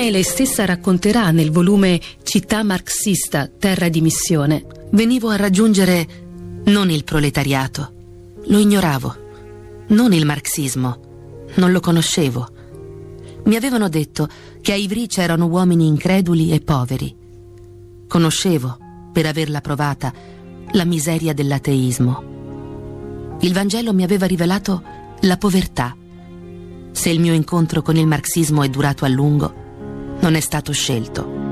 Come lei stessa racconterà nel volume Città marxista, terra di missione, venivo a raggiungere non il proletariato, lo ignoravo, non il marxismo, non lo conoscevo. Mi avevano detto che a Ivry c'erano uomini increduli e poveri. Conoscevo, per averla provata, la miseria dell'ateismo. Il Vangelo mi aveva rivelato la povertà. Se il mio incontro con il marxismo è durato a lungo, non è stato scelto.